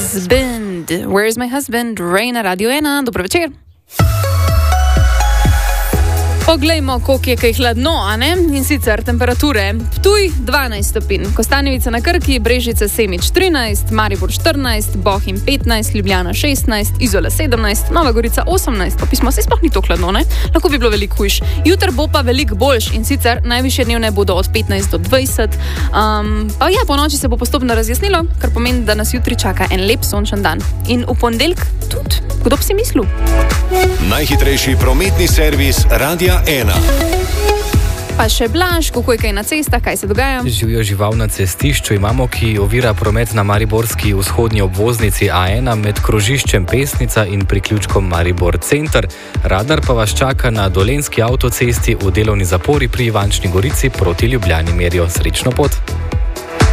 Husband. Where's my husband? Ray na Radio 1. Dobro večer. Poglejmo, koliko je kaj hladno, a ne? In sicer temperature. Ptuj 12 stopinj, Kostanjevica na Krki, Brežice, Semič 13, Maribor 14, Bohinj 15, Ljubljana 16, Izola 17, Nova Gorica 18. Pa pismo, se sploh ni to hladno, ne? Lahko bi bilo veliko hujš. Jutr bo pa veliko boljš in sicer najvišje dnevne bodo od 15 do 20. Pa ja, po noči se bo postopno razjasnilo, kar pomeni, da nas jutri čaka en lep sončen dan. In v ponedeljek tudi. Kdo bi si mislil? Najhitrejši prometni servis Radia 1. Pa še Blaž, kako je kaj na cestah, kaj se dogaja? Živijo žival na cestišču imamo, ki ovira promet na mariborski vzhodnji obvoznici A1 med krožiščem Pesnica in priključkom Maribor Center. Radar pa vas čaka na Dolenjski avtocesti v delovni zapori pri Ivančni Gorici proti Ljubljani. Merijo srečno pot.